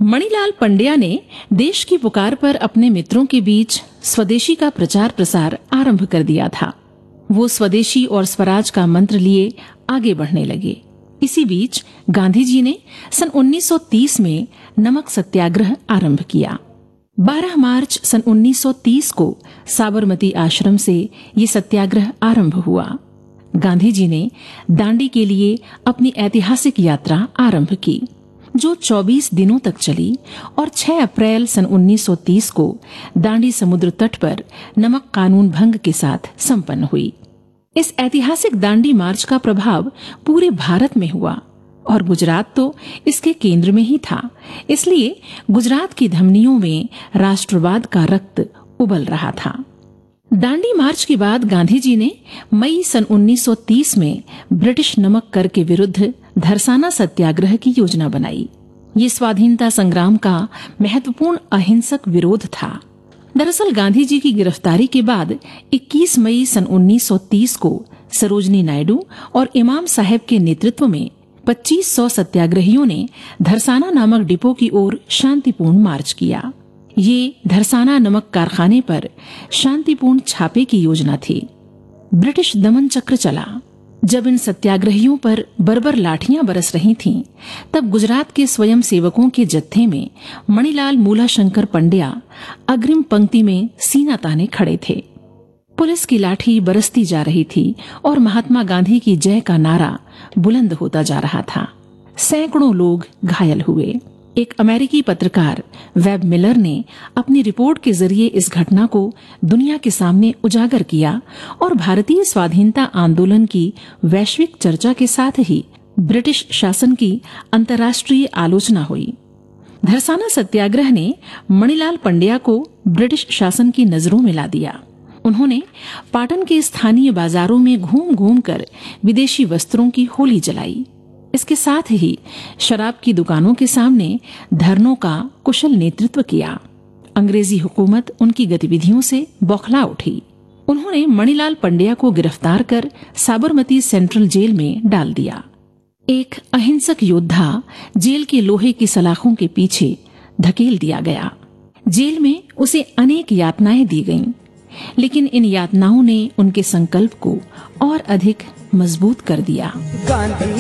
मणिलाल पंड्या ने देश की पुकार पर अपने मित्रों के बीच स्वदेशी का प्रचार प्रसार आरंभ कर दिया था। वो स्वदेशी और स्वराज का मंत्र लिए आगे बढ़ने लगे। इसी बीच गांधी जी ने सन 1930 में नमक सत्याग्रह आरंभ किया। 12 मार्च सन 1930 को साबरमती आश्रम से ये सत्याग्रह आरंभ हुआ। गांधी जी ने दांडी के लिए अपनी ऐतिहासिक यात्रा आरंभ की, जो 24 दिनों तक चली और 6 अप्रैल सन 1930 को दांडी समुद्र तट पर नमक कानून भंग के साथ संपन्न हुई। इस ऐतिहासिक दांडी मार्च का प्रभाव पूरे भारत में हुआ और गुजरात तो इसके केंद्र में ही था। इसलिए गुजरात की धमनियों में राष्ट्रवाद का रक्त उबल रहा था। दांडी मार्च के बाद गांधी जी ने मई सन 1930 में ब्रिटिश नमक कर के विरुद्ध धरसाना सत्याग्रह की योजना बनाई। ये स्वाधीनता संग्राम का महत्वपूर्ण अहिंसक विरोध था। दरअसल गांधी जी की गिरफ्तारी के बाद 21 मई सन 1930 को सरोजनी नायडू और इमाम साहब के नेतृत्व में 2500 सत्याग्रहियों ने धरसाना नामक डिपो की ओर शांतिपूर्ण मार्च किया। ये धरसाना नमक कारखाने पर शांतिपूर्ण छापे की योजना थी। ब्रिटिश दमन चक्र चला। जब इन सत्याग्रहियों पर बर्बर लाठियां बरस रही थीं, तब गुजरात के स्वयं सेवकों के जत्थे में मणिलाल मूलाशंकर पंड्या अग्रिम पंक्ति में सीना ताने खड़े थे। पुलिस की लाठी बरसती जा रही थी और महात्मा गांधी की जय का नारा बुलंद होता जा रहा था। सैकड़ों लोग घायल हुए। एक अमेरिकी पत्रकार वेब मिलर ने अपनी रिपोर्ट के जरिए इस घटना को दुनिया के सामने उजागर किया और भारतीय स्वाधीनता आंदोलन की वैश्विक चर्चा के साथ ही ब्रिटिश शासन की अंतर्राष्ट्रीय आलोचना हुई। धरसाना सत्याग्रह ने मणिलाल पंड्या को ब्रिटिश शासन की नजरों में ला दिया। उन्होंने पाटन के स्थानीय बाजारों में घूम घूम कर विदेशी वस्त्रों की होली जलाई। इसके साथ ही शराब की दुकानों के सामने धरनों का कुशल नेतृत्व किया। अंग्रेजी हुकूमत उनकी गतिविधियों से बौखला उठी। उन्होंने मणिलाल पंड्या को गिरफ्तार कर साबरमती सेंट्रल जेल में डाल दिया। एक अहिंसक योद्धा जेल के लोहे की सलाखों के पीछे धकेल दिया गया। जेल में उसे अनेक यातनाएं दी गईं, लेकिन इन यातनाओं ने उनके संकल्प को और अधिक मजबूत कर दिया।